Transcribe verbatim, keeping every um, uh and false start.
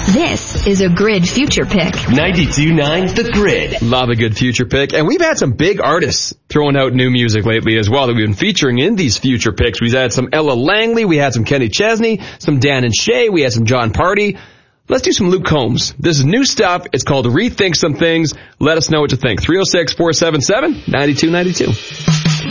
This is a Grid Future Pick. ninety-two point nine The Grid. Love a good future pick. And we've had some big artists throwing out new music lately as well that we've been featuring in these future picks. We've had some Ella Langley, we had some Kenny Chesney, some Dan and Shay, we had some John Party. Let's do some Luke Combs. This is new stuff. It's called Rethink Some Things. Let us know what you think. three oh six, four seven seven, nine two nine two.